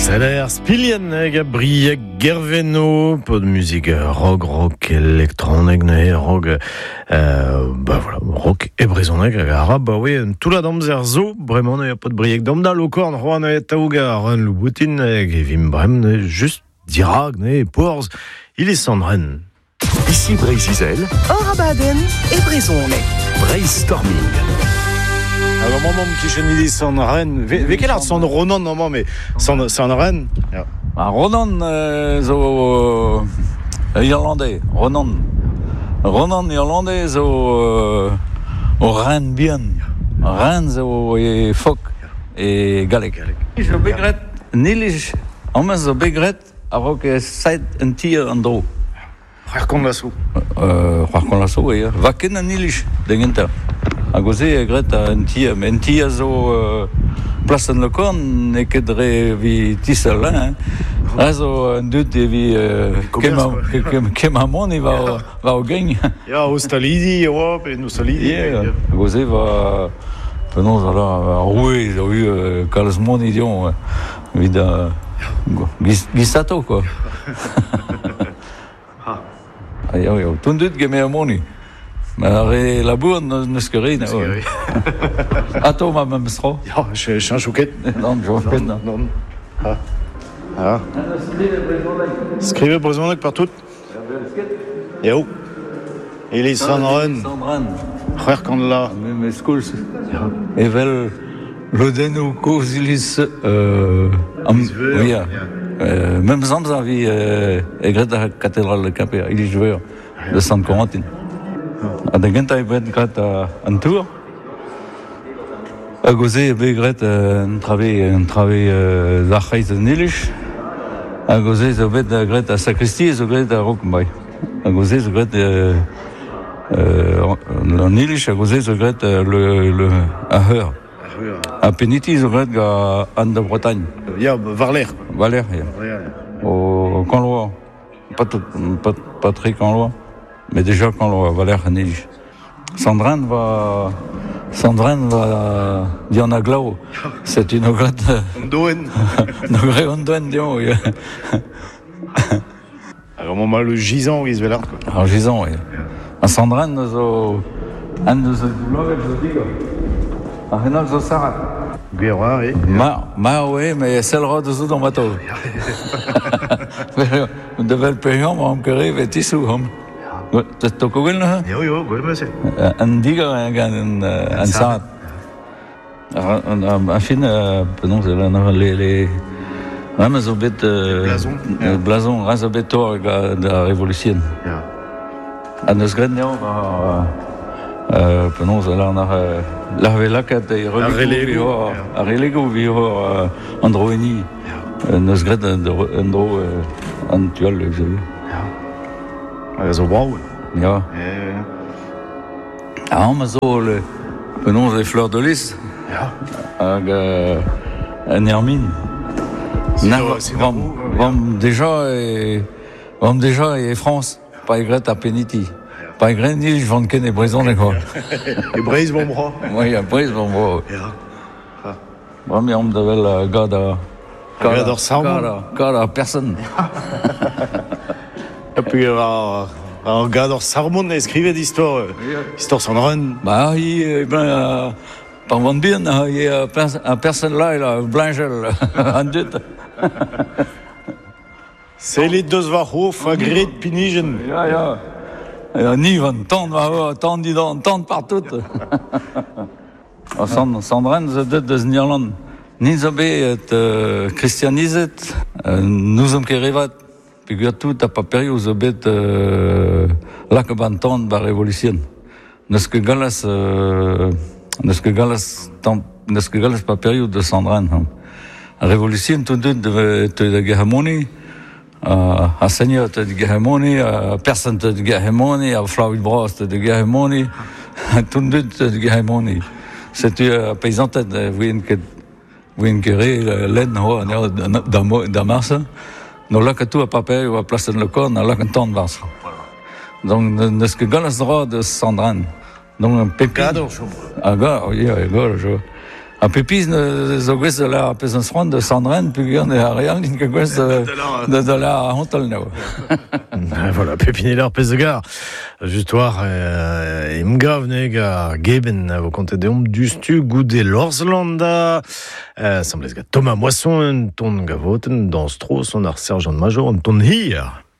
Saler spilianeg a brieg gerveno, pod musique rock électronique, rock rock et brisonneg arabe, bah oui, tout la damzer zo, vraiment il y a pas de brieg damda locorn roan et taouga ran louboutine et vim brem juste dirag ne porz, il est sandren. Ici Brésil, Orabaden et Brisonneg. Brainstorming. Alors maman qui chenille son reine, quel art son Ronan non mais son reine. Ronan zo irlandais, Ronan irlandais zo o Rennes bien, Rennes zo e fok e galek. Je begret nilig, amma zo begret avok seit un tier an dro. Raconte la sou. Raconte la sou ja. Va ken an nilig degenta. A goze e gret un tia zo plasan le corn ne kedre vi tisel azo un dut e vi kema moni va o geng. Ja, Ostalidi, Europe et nous solidi. A goze va penaos ala roue zo u kalz moni dion vida gisato quoi. Ayo, ton dut geme a moni. Maar la bourre ne skeurit. Ato ma memstro. Ja, je suis un chouquet. Non, je vois non. Ah. Scrive Brisonneg partout. Yo. Il est Sandren. Frère Candela. Mes schools. Evel Lodeno Kozilis ja. Même Zamza vi Greta cathédrale de Capet, il est joueur de Sainte-Corentin. A de genta e bet gret an tour. A goze e bet gret un trave d'archeiz an ilish. A goze zo bet gret a sacristie zo gret a Rockenbay. A goze zo gret an ilish, a goze zo gret a Heur. A Peniti zo gret ga an da Bretagne. Ja, Varler. Valer, ja. Au Canlois. Pas très Canlois. Mais déjà quand on va l'air neige. Sandren va Dianaglau. C'est une grande Ondoen. Nogre Ondoen dion. Alors moment le gisant ils velart quoi. Alors gisant oui. À Sandren zo un de zo lovel zo digo. A Renal zo Sarat. Guerra et Ma oui mais c'est le roi de zo dans bateau. De vel période on creé vetisou hom. Dat toch ook wel? Jo, goed maar zeg. En die gaan en zaad. En fin, pardon, c'est là les même zo bit blason, raz bit tor de la révolution. Ja. En dus gaan nou pardon, c'est là la velaket de relego vio androini. Nos gred andro antuel le jeu. Zo wow. Ja. Maar zo, penons les fleurs de lys. Ja. En Hermine. Vam déjà et France. Pas egret à Peniti. Pas egret ni je vends ken et Brisonneg quoi. Et Brise bon bras. Oui, après bon bras. Ja. Vam mi om davel gada. Gada Sarmon. Gada personne. Et puis un gars dans Sarmon écrivait d'histoire, histoire Sandren. Bah par mon bien, il y a un personne là, il a un blingel, un dut. C'est les deux varhof, a gret pinigen. Ja. Ja, ni van tant partout. Sandren, ze dit de Nederland. Ni zo be het christianizet, nous sommes kerevat. Puis tout a pas période zo bet la que banton ba révolution. Nes que galas pas période de Sandren. Révolution tout de Gehamoni, a seigneur de Gehamoni, a personne de Gehamoni, a Flavi Bros de Gehamoni, tout de Gehamoni. C'est paysan de win que len ho da mars. No là que tout a papel ou a place de le corps, na là que tant de vars. Donc ne ce que galas droit de Sandren. Donc un pépin. Ah gars, oui, gars, je. A pepis zo gwez de la pez an sron de Sandren, puis gant a real din ka gwez de la hontol neo. Voilà, pepinellar pezegar. Justoir imgav neg a geben vo kontet deom dustu goude l'Orzlanda. Semblez ga Thomas Moisson un ton gavoten dans stro son ar sergent major un ton hir.